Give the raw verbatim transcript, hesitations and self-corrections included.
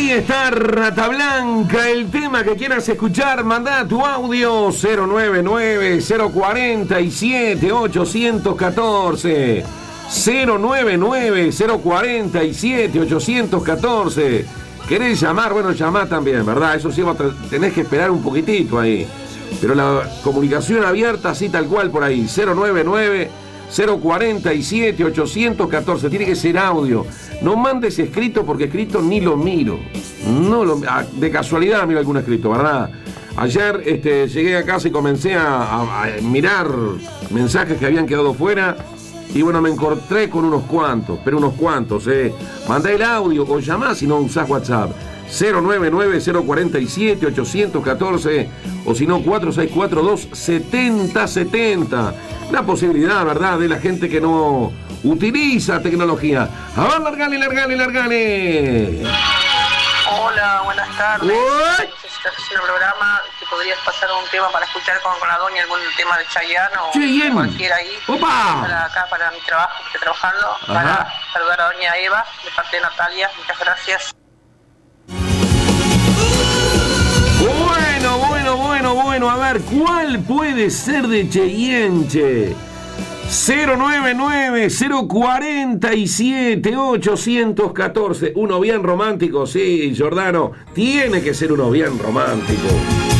Ahí está Rata Blanca, el tema que quieras escuchar, mandá tu audio cero nueve nueve, cero cuatro siete, ocho uno cuatro cero nueve nueve, cero cuatro siete, ocho uno cuatro. ¿Querés llamar? Bueno, llamá también, ¿verdad? Eso sí, tenés que esperar un poquitito ahí. Pero la comunicación abierta, así tal cual por ahí, cero nueve nueve, cero cuatro siete, ocho uno cuatro. Tiene que ser audio. No mandes escrito porque escrito ni lo miro. No lo, de casualidad miro algún escrito, ¿verdad? Ayer este, llegué a casa y comencé a, a, a mirar mensajes que habían quedado fuera. Y bueno, me encontré con unos cuantos, pero unos cuantos, ¿eh? Mandá el audio o llamá si no usás WhatsApp. cero nueve nueve, cero cuatro siete, ocho uno cuatro o si no cuatro seis cuatro dos, siete cero siete cero. La posibilidad, ¿verdad?, de la gente que no utiliza tecnología. A ver, largale, largale, largale. Hola, buenas tardes. Uy. No sé si estás haciendo el programa, si podrías pasar un tema para escuchar con, con la doña, algún tema de Chayanne o Chayanne. cualquiera ahí. ¡Opa! Para acá, para mi trabajo, que estoy trabajando. Ajá. Para saludar a doña Eva, de parte de Natalia. Muchas gracias. Bueno, bueno, bueno, bueno. A ver, ¿cuál puede ser de Cheyenche? cero nueve nueve, cero cuatro siete, ocho uno cuatro. Uno bien romántico, sí, Giordano. Tiene que ser uno bien romántico.